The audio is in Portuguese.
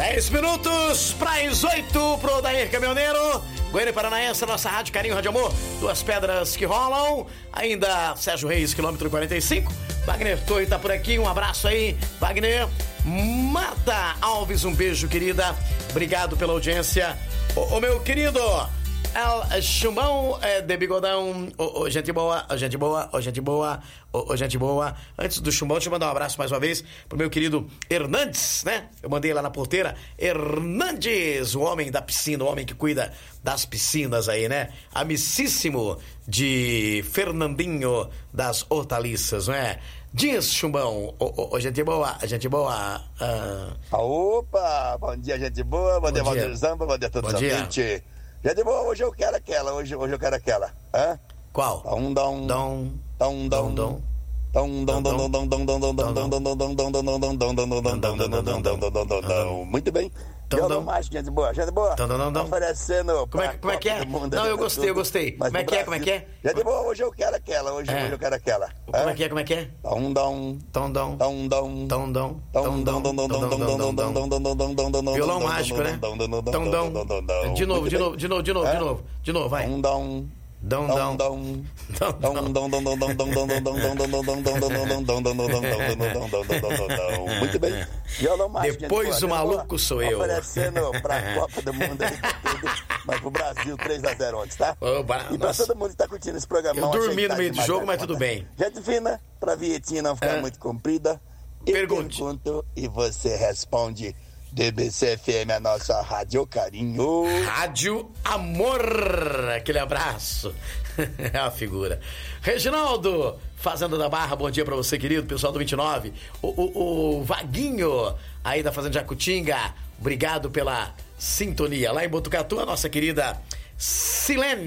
10 minutos para as 8 pro Odair Caminhoneiro. Goiânia Paranaense, nossa Rádio Carinho, Rádio Amor. Duas pedras que rolam. Ainda Sérgio Reis, quilômetro 45. Wagner Torre tá por aqui. Um abraço aí, Wagner. Marta Alves, um beijo, querida. Obrigado pela audiência. Ô meu querido Chumbão de Bigodão. Gente boa, gente boa, gente boa, gente boa. Antes do Chumbão, deixa eu mandar um abraço mais uma vez pro meu querido Hernandes, né? Eu mandei lá na porteira. Hernandes, o homem da piscina, o homem que cuida das piscinas aí, né? Amicíssimo de Fernandinho das Hortaliças, não é? Diz, Chumbão, gente boa, gente boa. Opa, bom dia, gente boa, bom dia, Valdir Zamba, bom dia a todos os ouvintes. Gente boa, hoje eu quero aquela, hoje eu quero aquela. Hã? Qual? Muito bem. Violão mágico, gente boa. Oferecendo. Como é que é? Não, eu gostei. Como é que é? Gente boa, hoje eu quero aquela, hoje eu quero aquela. Como é que é? Violão mágico, né? De novo, vai. Muito bem. Violão mágico. Depois o maluco sou eu. Oferecendo pra Copa do Mundo aí, mas pro Brasil 3-0 ontem, tá? E pra todo mundo que tá curtindo esse programa. Eu dormi no meio do jogo, mas tudo bem. Gente fina, pra vinhetinha não ficar muito comprida. Eu pergunto e você responde. DBC FM, a nossa Rádio Carinho. Rádio Amor. Aquele abraço. É uma figura. Reginaldo, Fazenda da Barra, bom dia pra você, querido. Pessoal do 29. O Vaguinho, aí da Fazenda Jacutinga. Obrigado pela sintonia. Lá em Botucatu, a nossa querida Silene.